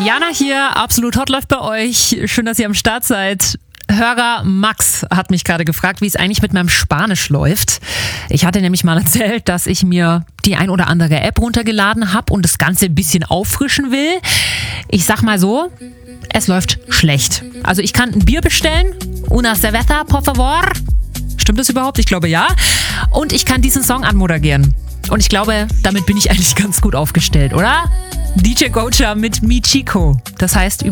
Jana hier, absolut hot läuft bei euch. Schön, dass ihr am Start seid. Hörer Max hat mich gerade gefragt, wie es eigentlich mit meinem Spanisch läuft. Ich hatte nämlich mal erzählt, dass ich mir die ein oder andere App runtergeladen habe und das Ganze ein bisschen auffrischen will. Ich sag mal so, es läuft schlecht. Also ich kann ein Bier bestellen. Una cerveza, por favor. Stimmt das überhaupt? Ich glaube ja. Und ich kann diesen Song anmoderieren. Und ich glaube, damit bin ich eigentlich ganz gut aufgestellt, oder? DJ Gocha mit Mi Chico. Das heißt,